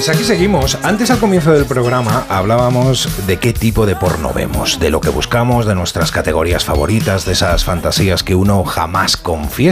Pues aquí seguimos. Antes, al comienzo del programa, hablábamos de qué tipo de porno vemos, de lo que buscamos, de nuestras categorías favoritas, de esas fantasías que uno jamás confiesa.